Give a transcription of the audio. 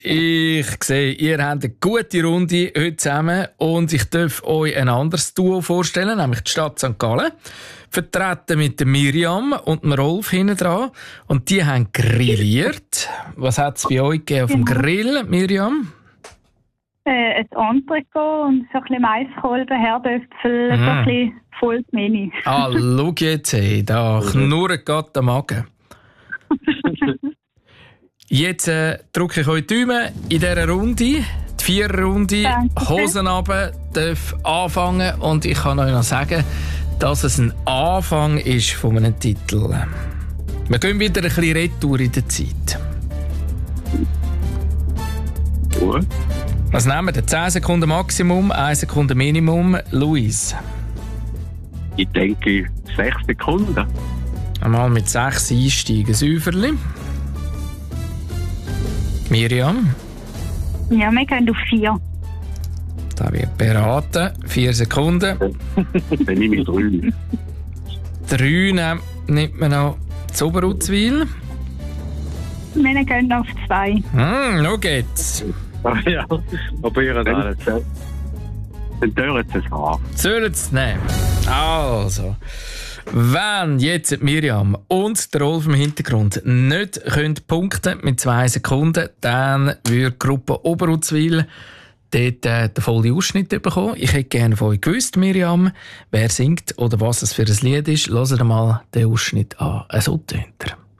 Ich sehe, ihr habt eine gute Runde heute zusammen und ich darf euch ein anderes Duo vorstellen, nämlich die Stadt St. Gallen. Vertreten mit der Miriam und dem Rolf hinten dran. Und die haben grilliert. Was hat es bei euch gegeben auf dem Grill, Miriam? Ein Entrecot und so ein bisschen Maiskolben, Herdöpfel, so ein bisschen volles Menü. Schau jetzt, hey, da knurrt gerade der Magen. Jetzt drücke ich euch die Daumen in dieser Runde. Die Viererrunde, Hosen runter, darf anfangen. Und ich kann euch noch sagen, dass es ein Anfang ist von einem Titel. Wir gehen wieder ein bisschen retour in der Zeit. Gut. Was nehmen wir? 10 Sekunden Maximum, 1 Sekunde Minimum. Luis. Ich denke 6 Sekunden. Einmal mit 6 einsteigen. Säuferli. Miriam. Ja, wir gehen auf 4. Da wird beraten. 4 Sekunden. Dann nehme ich 3. 3 nimmt man noch zu Oberuzwil. Wir gehen auf 2. Noch geht's. Ja, probieren alles. Dann dürren sie es haben. Sollen sie es nehmen? Also, wenn jetzt Miriam und der Rolf im Hintergrund nicht punkten mit 2 Sekunden, dann würde die Gruppe Oberuzwil dort den vollen Ausschnitt bekommen. Ich hätte gerne von euch gewusst, Miriam, wer singt oder was es für ein Lied ist. Hört mal den Ausschnitt an. So tönt er.